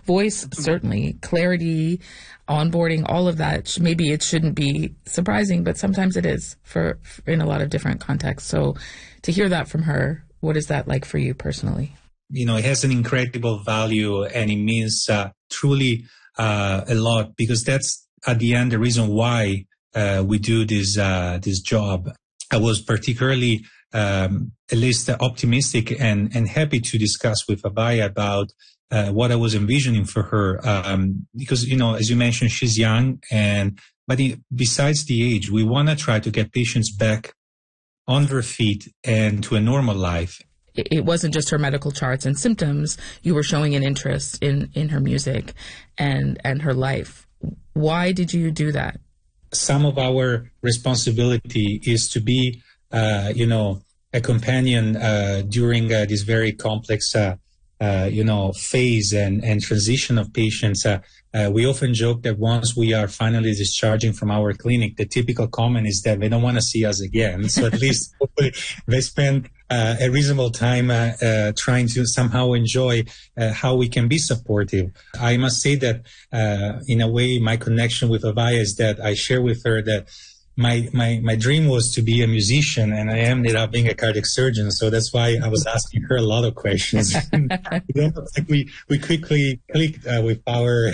voice, certainly, clarity, onboarding, all of that. Maybe it shouldn't be surprising, but sometimes it is for in a lot of different contexts. So to hear that from her, what is that like for you personally? It has an incredible value, and it means truly a lot, because that's at the end the reason why we do this job. I was particularly at least optimistic and happy to discuss with Avaya about what I was envisioning for her, because as you mentioned, she's young, but besides the age, we want to try to get patients back on their feet and to a normal life. It wasn't just her medical charts and symptoms. You were showing an interest in her music and her life. Why did you do that? Some of our responsibility is to be, a companion during this very complex, phase and transition of patients. We often joke that once we are finally discharging from our clinic, the typical comment is that they don't want to see us again. So at least hopefully they spend a reasonable time trying to somehow enjoy how we can be supportive. I must say that in a way, my connection with Avaya is that I share with her that my dream was to be a musician, and I ended up being a cardiac surgeon. So that's why I was asking her a lot of questions. we quickly clicked with our...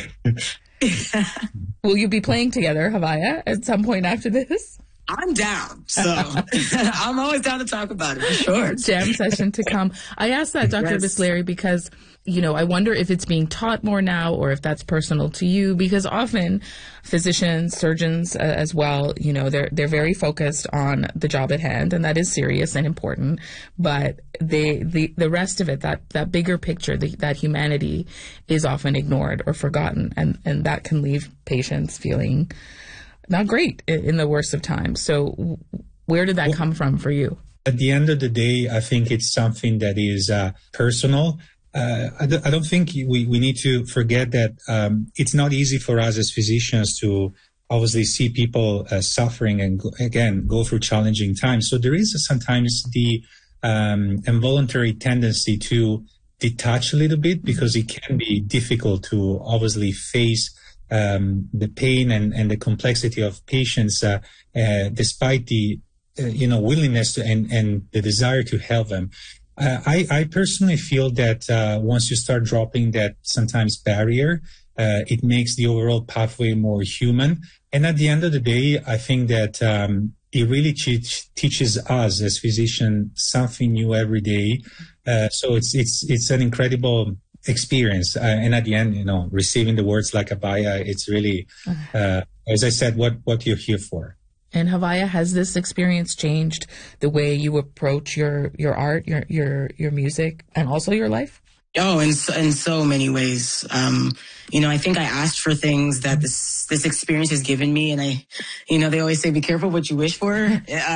Will you be playing together, Avaya, at some point after this? I'm down. So I'm always down to talk about it, for sure. Jam session to come. I asked that, Dr. Bislary, because, I wonder if it's being taught more now or if that's personal to you, because often physicians, surgeons as well, they're very focused on the job at hand, and that is serious and important. But the rest of it, that bigger picture, that humanity is often ignored or forgotten. And that can leave patients feeling not great in the worst of times. So where did that come from for you? At the end of the day, I think it's something that is personal. I don't think we need to forget that it's not easy for us as physicians to obviously see people suffering and, again, go through challenging times. So there is sometimes the involuntary tendency to detach a little bit, because it can be difficult to obviously face the pain and the complexity of patients, despite the willingness to, and the desire to help them. I personally feel that once you start dropping that sometimes barrier, it makes the overall pathway more human. And at the end of the day, I think that it really teaches us as physicians something new every day. So it's an incredible experience. And at the end, receiving the words like Avaya, it's really, as I said, what you're here for. And Avaya, has this experience changed the way you approach your art, your music, and also your life? Oh, in so many ways. I think I asked for things that this experience has given me, and they always say, be careful what you wish for.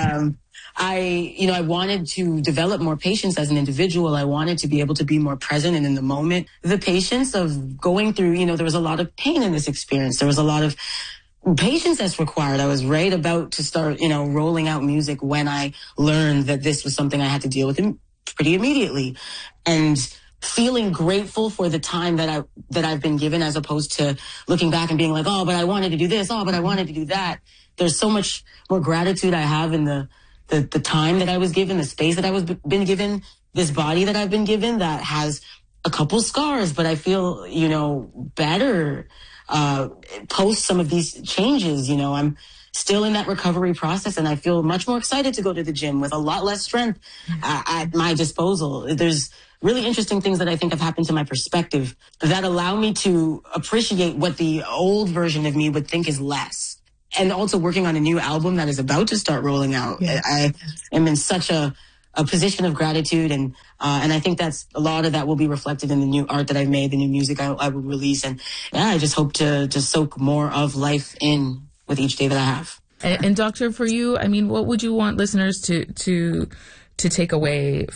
I wanted to develop more patience as an individual. I wanted to be able to be more present and in the moment. The patience of going through, there was a lot of pain in this experience. There was a lot of patience that's required. I was right about to start, rolling out music when I learned that this was something I had to deal with pretty immediately. And feeling grateful for the time that I've been given, as opposed to looking back and being like, oh, but I wanted to do this. Oh, but I wanted to do that. There's so much more gratitude I have in the time that I was given, the space that I was been given, this body that I've been given that has a couple scars, but I feel, better post some of these changes. I'm still in that recovery process, and I feel much more excited to go to the gym with a lot less strength at my disposal. There's really interesting things that I think have happened to my perspective that allow me to appreciate what the old version of me would think is less. And also working on a new album that is about to start rolling out. Yeah. I am in such a position of gratitude, and I think that's a lot of that will be reflected in the new art that I've made, the new music I will release, and I just hope to soak more of life in with each day that I have. And Doctor, for you, what would you want listeners to take away